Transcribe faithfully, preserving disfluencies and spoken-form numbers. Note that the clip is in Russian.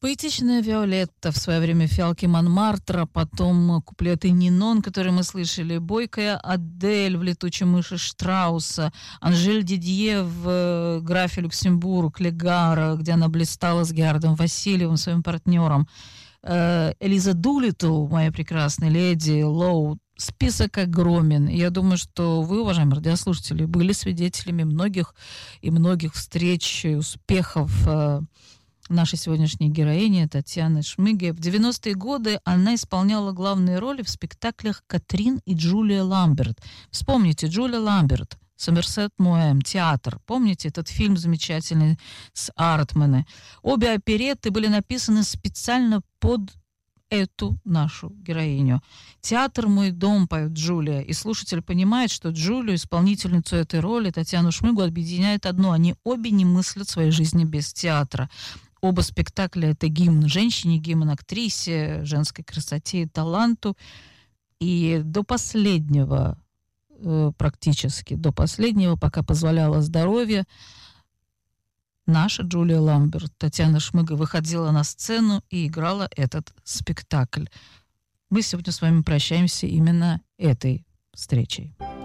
Поэтичная Виолетта, в свое время фиалки Монмартра, потом куплеты Нинон, которые мы слышали, бойкая Адель в «Летучей мыши» Штрауса, Анжель Дидье в «Графе Люксембург», Легара, где она блистала с Герардом Васильевым, своим партнером, Элиза Дулиттл, моя прекрасная леди, Лоу. Список огромен. Я думаю, что вы, уважаемые радиослушатели, были свидетелями многих и многих встреч и успехов нашей сегодняшней героини Татьяны Шмыги. В девяностые годы она исполняла главные роли в спектаклях «Катрин и Джулия Ламберт». Вспомните, Джулия Ламберт, «Сомерсет Моэм», театр. Помните этот фильм замечательный с Артмана? Обе оперетты были написаны специально под эту нашу героиню. «Театр мой дом», поет Джулия, и слушатель понимает, что Джулию, исполнительницу этой роли, Татьяну Шмыгу, объединяет одно: они обе не мыслят своей жизни без театра. Оба спектакля — это гимн женщине, гимн актрисе, женской красоте и таланту. И до последнего, э, практически до последнего, пока позволяло здоровье, наша Джулия Ламберт, Татьяна Шмыга, выходила на сцену и играла этот спектакль. Мы сегодня с вами прощаемся именно этой встречей.